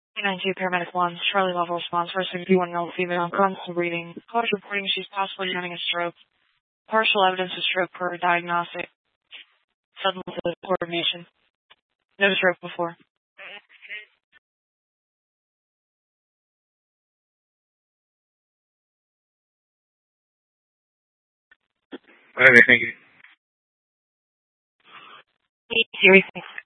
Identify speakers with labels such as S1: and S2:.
S1: K92 Paramedic 1, Charlie Level response, first 51-year-old female, constant breathing. Call reporting she's possibly having a stroke. Partial evidence of stroke per diagnostic. Sudden coordination. No stroke before.
S2: Okay, thank you.
S1: Siri, thanks.